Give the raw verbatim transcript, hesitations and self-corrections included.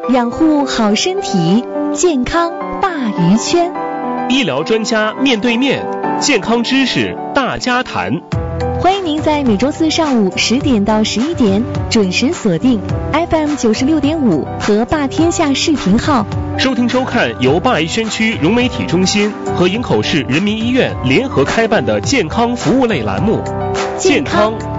养护好身体，健康大于圈。 医疗专家面对面，健康知识大家谈。 欢迎您在每周四上午十点到十一点准时锁定 F M 九十六点五和霸天下视频号， 收听收看由灞医宣区融媒体中心和营口市人民医院联合开办的健康服务类栏目《健康